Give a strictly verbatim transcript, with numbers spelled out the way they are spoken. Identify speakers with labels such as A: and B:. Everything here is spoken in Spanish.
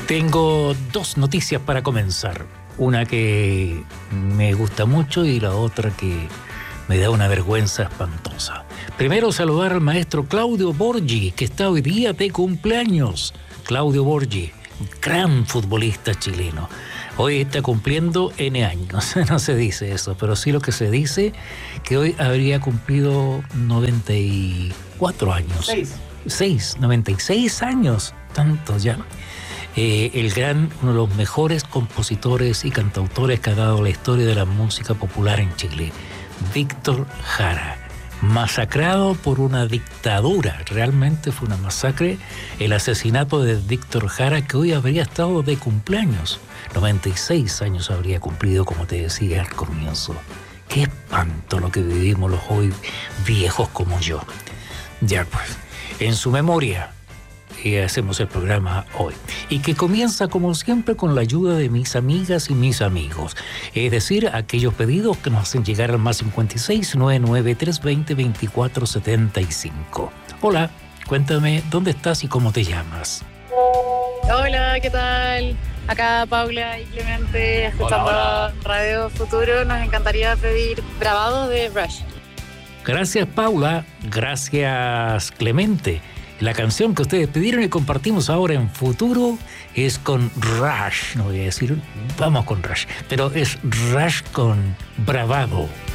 A: Tengo dos noticias para comenzar. Una que me gusta mucho y la otra que me da una vergüenza espantosa. Primero, saludar al maestro Claudio Borghi, que está hoy día de cumpleaños. Claudio Borghi, gran futbolista chileno. Hoy está cumpliendo N años. No se dice eso, pero sí lo que se dice, que hoy habría cumplido noventa y cuatro años.
B: Seis.
A: Seis, noventa y seis años. Tantos ya. Eh, el gran, uno de los mejores compositores y cantautores que ha dado la historia de la música popular en Chile, Víctor Jara, masacrado por una dictadura. Realmente fue una masacre el asesinato de Víctor Jara, que hoy habría estado de cumpleaños. noventa y seis años habría cumplido, como te decía al comienzo. Qué espanto lo que vivimos los hoy viejos como yo. Ya pues, en su memoria y hacemos el programa hoy. Y que comienza, como siempre, con la ayuda de mis amigas y mis amigos. Es decir, aquellos pedidos que nos hacen llegar al más cincuenta y seis, noventa y nueve, trescientos veinte, veinticuatro setenta y cinco. Hola, cuéntame dónde estás y cómo te llamas.
C: Hola, ¿qué tal? Acá Paula y Clemente, escuchando hola, hola. Radio Futuro. Nos encantaría pedir Bravado de Rush.
A: Gracias, Paula. Gracias, Clemente. La canción que ustedes pidieron y compartimos ahora en Futuro es con Rush. No voy a decir, vamos con Rush, pero es Rush con Bravado.